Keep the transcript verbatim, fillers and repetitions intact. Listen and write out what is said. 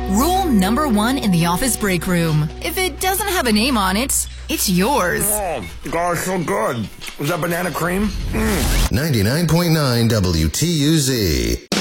Rule number one in the office break room. If it doesn't have a name on it, it's yours. Oh, God, so good. Was that banana cream? Mm. ninety-nine point nine W T U Z.